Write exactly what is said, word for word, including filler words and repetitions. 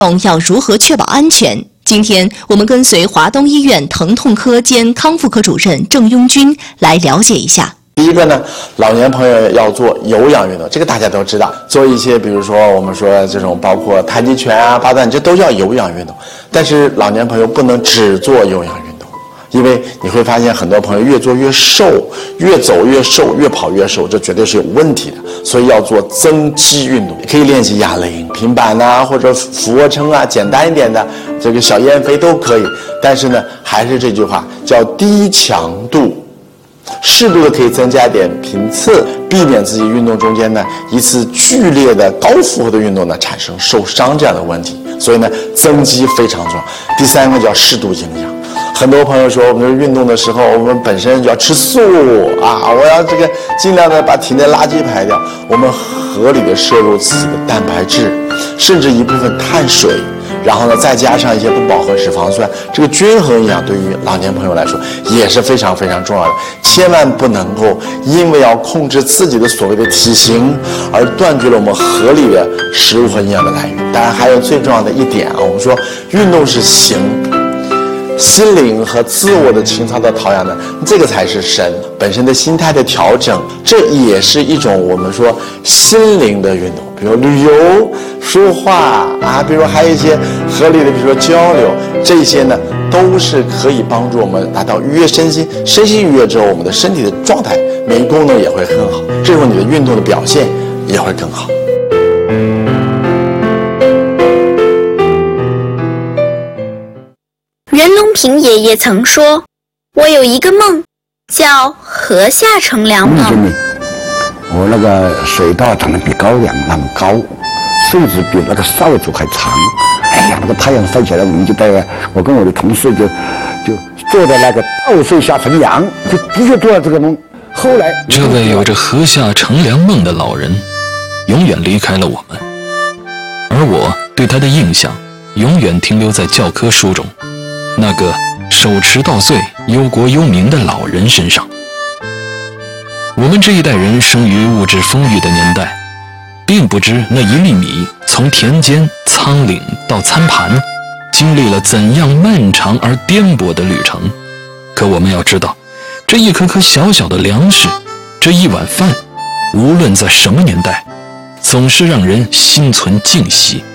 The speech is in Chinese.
要如何确保安全？今天我们跟随华东医院疼痛科兼康复科主任郑庸军来了解一下。 第一个呢，老年朋友要做有氧运动，这个大家都知道，做一些比如说我们说这种包括太极拳啊、八段，这都叫有氧运动。但是老年朋友不能只做有氧运动，因为你会发现很多朋友越做越瘦，越走越瘦，越跑越瘦，这绝对是有问题的。所以要做增肌运动，可以练习哑铃、平板啊，或者俯卧撑啊，简单一点的这个小燕飞都可以。但是呢，还是这句话，叫低强度。适度的可以增加点频次，避免自己运动中间呢一次剧烈的高负荷的运动呢产生受伤这样的问题。所以呢，增肌非常重要。第三个叫适度营养。很多朋友说，我们运动的时候，我们本身要吃素啊，我要这个尽量的把体内垃圾排掉。我们合理的摄入自己的蛋白质，甚至一部分碳水。然后呢，再加上一些不饱和脂肪酸，这个均衡营养对于老年朋友来说也是非常非常重要的。千万不能够因为要控制自己的所谓的体型，而断绝了我们合理的食物和营养的来源。当然，还有最重要的一点啊，我们说运动是形，心灵和自我的情操的陶养呢，这个才是神本身的心态的调整，这也是一种我们说心灵的运动。比如旅游、书画啊，比如还有一些合理的，比如说交流，这些呢都是可以帮助我们达到愉悦身心。身心愉悦之后，我们的身体的状态、免疫功能也会很好，这时候你的运动的表现也会更好。 袁隆平爷爷曾说：“我有一个梦，叫河下乘凉梦。” 我那个水稻长得比高粱那么高，甚至比那个扫帚还长。哎呀，那个太阳晒起来，我们就在我跟我的同事就就坐在那个稻穗下乘凉，就的确做了这个梦。后来， 这位有着河下乘凉梦的老人，永远离开了我们，而我对他的印象永远停留在教科书中那个手持稻穗、忧国忧民的老人身上。我们这一代人生于物质丰裕的年代，并不知那一粒米从田间、仓廪到餐盘，经历了怎样漫长而颠簸的旅程。可我们要知道，这一颗颗小小的粮食，这一碗饭，无论在什么年代，总是让人心存敬惜。